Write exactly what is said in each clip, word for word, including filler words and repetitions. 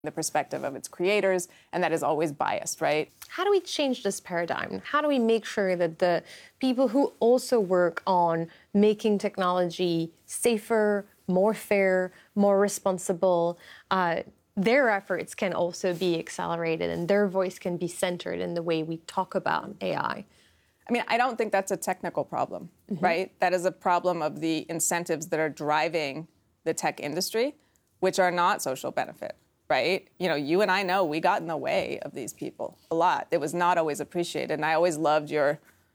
the perspective of its creators, and that is always biased, right? How do we change this paradigm? How do we make sure that the people who also work on making technology safer, more fair, more responsible, uh, their efforts can also be accelerated and their voice can be centered in the way we talk about A I? I mean, I don't think that's a technical problem, mm-hmm. right? That is a problem of the incentives that are driving the tech industry, which are not social benefit, right? You know, you and I know we got in the way of these people a lot. It was not always appreciated. And I always loved your,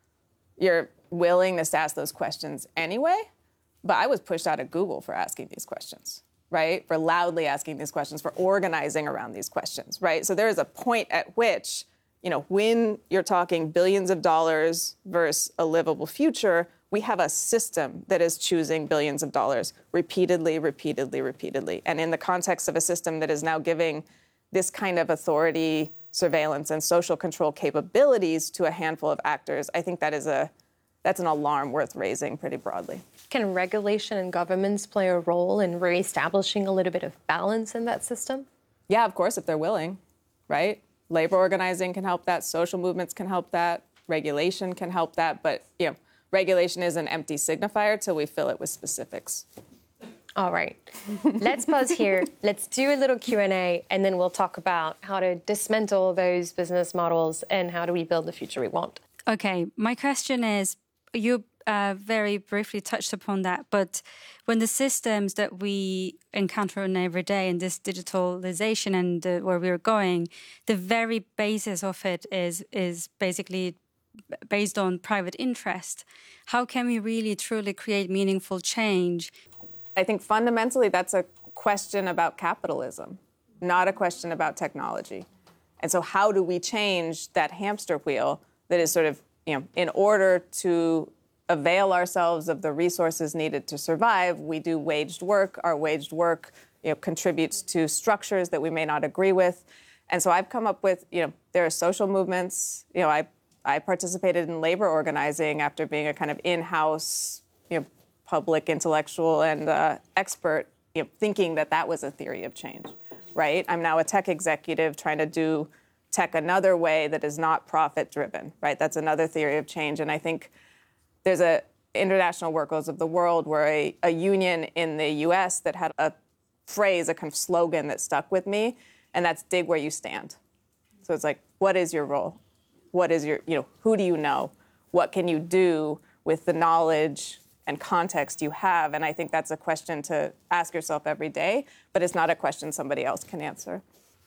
your willingness to ask those questions anyway. But I was pushed out of Google for asking these questions, right? For loudly asking these questions, for organizing around these questions, right? So there is a point at which, you know, when you're talking billions of dollars versus a livable future, we have a system that is choosing billions of dollars repeatedly, repeatedly, repeatedly. And in the context of a system that is now giving this kind of authority, surveillance, and social control capabilities to a handful of actors, I think that is a that's an alarm worth raising pretty broadly. Can regulation and governments play a role in reestablishing a little bit of balance in that system? Yeah, of course, if they're willing, right? Labor organizing can help that. Social movements can help that. Regulation can help that. But, you know, regulation is an empty signifier till we fill it with specifics. All right. Let's pause here. Let's do a little Q and A, and then we'll talk about how to dismantle those business models and how do we build the future we want. Okay. My question is, you uh, very briefly touched upon that, but when the systems that we encounter on every day in this digitalization and uh, where we're going, the very basis of it is is basically based on private interest. How can we really truly create meaningful change? I think fundamentally that's a question about capitalism, not a question about technology. And so how do we change that hamster wheel that is sort of, you know, in order to avail ourselves of the resources needed to survive, we do waged work. Our waged work, you know, contributes to structures that we may not agree with. And so I've come up with, you know, there are social movements. You know, I I participated in labor organizing after being a kind of in-house, you know, public intellectual and uh, expert, you know, thinking that that was a theory of change, right? I'm now a tech executive trying to do tech another way that is not profit-driven, right? That's another theory of change. And I think there's a International Workers of the World where a, a union in the U S that had a phrase, a kind of slogan that stuck with me, and that's dig where you stand. So it's like, what is your role? What is your, you know, who do you know? What can you do with the knowledge and context you have? And I think that's a question to ask yourself every day, but it's not a question somebody else can answer.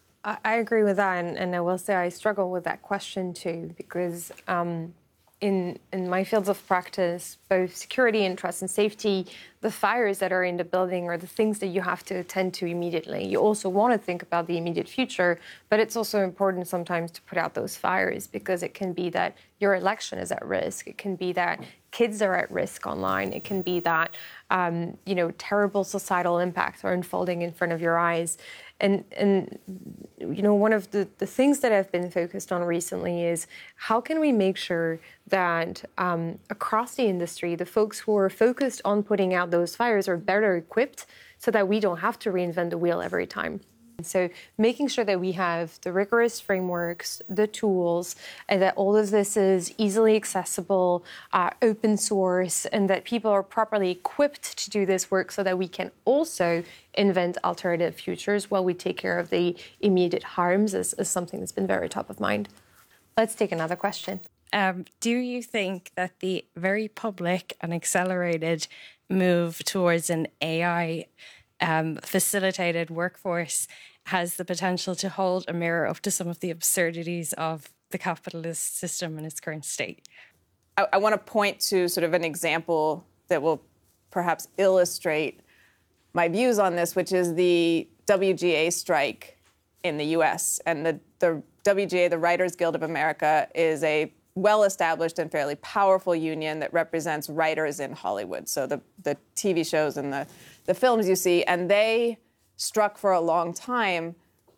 I agree with that, and, and I will say I struggle with that question too, because um, in in my fields of practice, both security and trust and safety, the fires that are in the building are the things that you have to attend to immediately. You also want to think about the immediate future, but it's also important sometimes to put out those fires because it can be that your election is at risk. It can be that kids are at risk online. It can be that, um, you know, terrible societal impacts are unfolding in front of your eyes. And, and you know, one of the, the things that I've been focused on recently is how can we make sure that um, across the industry, the folks who are focused on putting out those fires are better equipped so that we don't have to reinvent the wheel every time. So making sure that we have the rigorous frameworks, the tools, and that all of this is easily accessible, uh, open source, and that people are properly equipped to do this work so that we can also invent alternative futures while we take care of the immediate harms is, is something that's been very top of mind. Let's take another question. Um, do you think that the very public and accelerated move towards an A I um, facilitated workforce has the potential to hold a mirror up to some of the absurdities of the capitalist system in its current state? I, I want to point to sort of an example that will perhaps illustrate my views on this, which is the W G A strike in the U S. And the, the W G A, the Writers Guild of America, is a well-established and fairly powerful union that represents writers in Hollywood, so the, the T V shows and the, the films you see. And they struck for a long time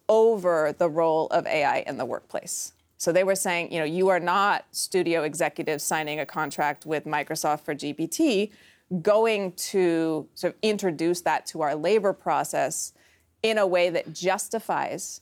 over the role of A I in the workplace. So they were saying, you know, you are not studio executives signing a contract with Microsoft for G P T, going to sort of introduce that to our labor process in a way that justifies